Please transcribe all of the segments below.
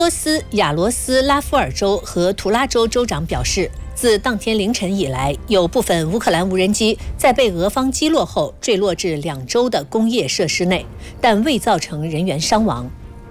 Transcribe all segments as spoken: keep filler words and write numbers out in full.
罗斯亚罗斯拉夫尔州和图拉州州长表示，自当天凌晨以来，有部分乌克兰无人机在被俄方击落后坠落至两州的工业设施内，但未造成人员伤亡。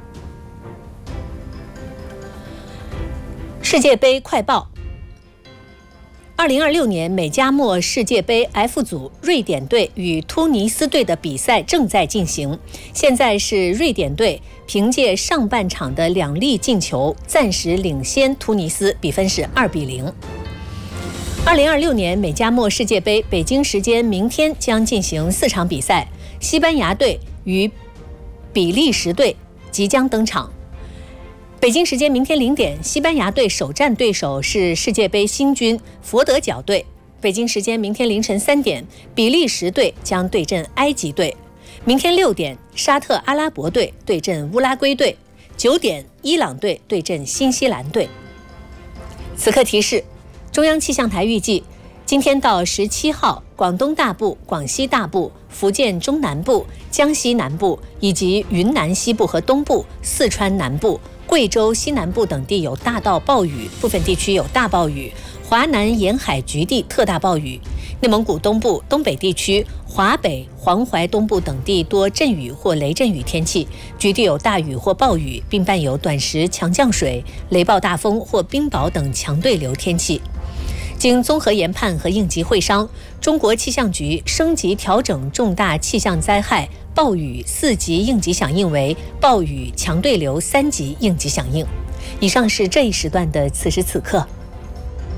世界杯快报：二零二六年美加墨世界杯 F 组，瑞典队与突尼斯队的比赛正在进行。现在是瑞典队凭借上半场的两粒进球，暂时领先突尼斯，比分是二比零。二零二六年美加墨世界杯，北京时间明天将进行四场比赛，西班牙队与比利时队即将登场。北京时间明天零点，西班牙队首战对手是世界杯新军佛得角队。北京时间明天凌晨三点，比利时队将对阵埃及队。明天六点，沙特阿拉伯队对阵乌拉圭队。九点，伊朗队对阵新西兰队。此刻提示：中央气象台预计，今天到十七号，广东大部、广西大部、福建中南部、江西南部以及云南西部和东部、四川南部、贵州西南部等地有大到暴雨，部分地区有大暴雨，华南沿海局地特大暴雨。内蒙古东部、东北地区、华北、黄淮东部等地多阵雨或雷阵雨天气，局地有大雨或暴雨，并伴有短时强降水、雷暴大风或冰雹等强对流天气。经综合研判和应急会商，中国气象局升级调整重大气象灾害暴雨四级应急响应为暴雨强对流三级应急响应。以上是这一时段的此时此刻。